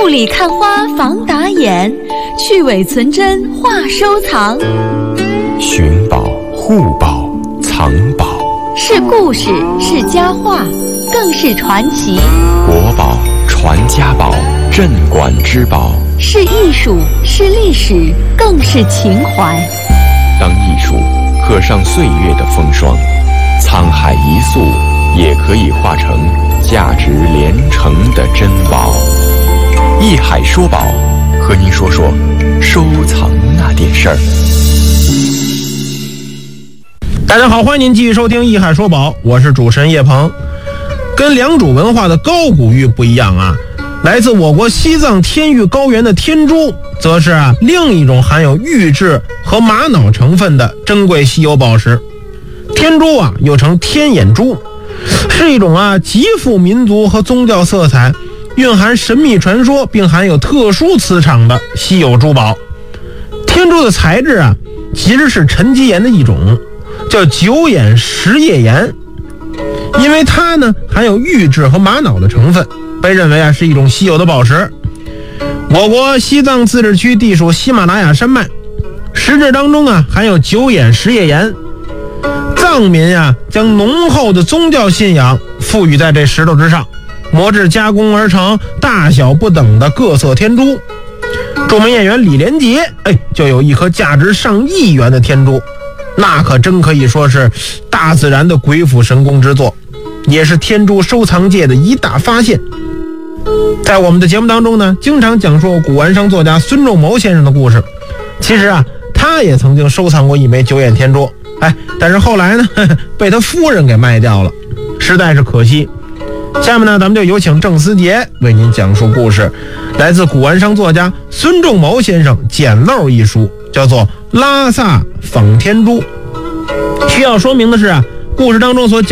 里看花防打眼，去伪存真话收藏。 寻宝、护宝、藏宝， 是故事，是佳话，更是传奇。 国宝、传家宝，镇馆之宝， 是艺术，是历史，更是情怀。 当艺术刻上岁月的风霜，沧海一粟也可以化成价值连城的珍宝。艺海说宝，和您说说收藏那点事儿。 大家好，欢迎您继续收听艺海说宝，我是主持人叶鹏。跟良渚文化的高古玉不一样啊，来自我国西藏天玉高原的天珠，则是另一种含有玉质和玛瑙成分的珍贵稀有宝石。天珠又称天眼珠，是一种极富民族和宗教色彩，蕴含神秘传说，并含有特殊磁场的稀有珠宝。天珠的材质其实是沉积岩的一种，叫九眼石叶岩。因为它含有玉质和玛瑙的成分，被认为是一种稀有的宝石。我国西藏自治区地属喜马拉雅山脉，石质当中含有九眼石叶岩。藏民将浓厚的宗教信仰赋予在这石头之上，磨制加工而成大小不等的各色天珠。著名演员李连杰就有一颗价值上亿元的天珠，那可真可以说是大自然的鬼斧神工之作，也是天珠收藏界的一大发现。在我们的节目当中经常讲述古玩商作家孙仲谋先生的故事。其实他也曾经收藏过一枚九眼天珠，但是后来被他夫人给卖掉了，实在是可惜。下面咱们就有请郑思杰为您讲述故事，来自古玩商作家孙仲谋先生简陋一书，叫做《拉萨仿天珠》。需要说明的是故事当中所讲